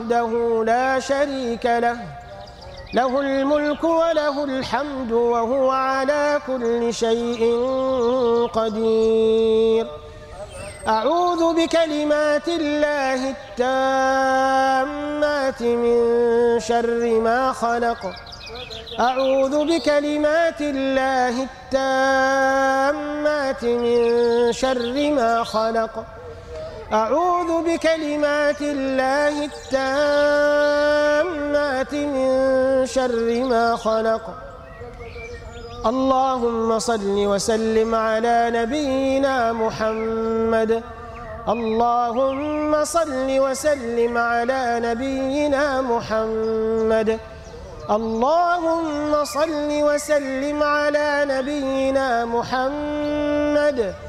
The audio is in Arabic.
وحده لا شريك له، له الملك وله الحمد وهو على كل شيء قدير. أعوذ بكلمات الله التامات من شر ما خلق. أعوذ بكلمات الله التامات من شر ما خلق. أعوذ بكلمات الله التامات من شر ما خلق. اللهم صل وسلم على نبينا محمد. اللهم صل وسلم على نبينا محمد. اللهم صل وسلم على نبينا محمد.